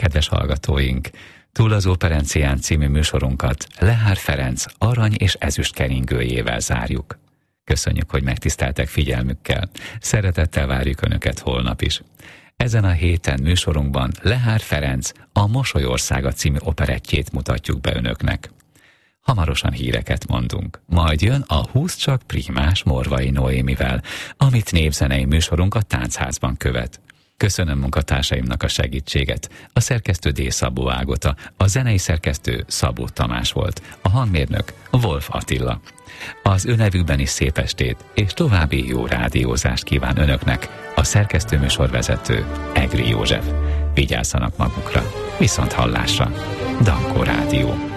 Kedves hallgatóink, Túl az Operencián című műsorunkat Lehár Ferenc arany és ezüst keringőjével zárjuk. Köszönjük, hogy megtiszteltek figyelmükkel. Szeretettel várjuk Önöket holnap is. Ezen a héten műsorunkban Lehár Ferenc a Mosolyországa című operettjét mutatjuk be Önöknek. Hamarosan híreket mondunk. Majd jön a 20 csak primás Morvai Noémivel, amit népzenei műsorunk a Táncházban követ. Köszönöm munkatársaimnak a segítséget. A szerkesztő D. Szabó Ágota, a zenei szerkesztő Szabó Tamás volt, a hangmérnök Wolf Attila. Az ő nevükben is szép estét és további jó rádiózást kíván Önöknek a szerkesztő műsorvezető Egri József. Vigyázzanak magukra, viszont hallásra. Dankó Rádió.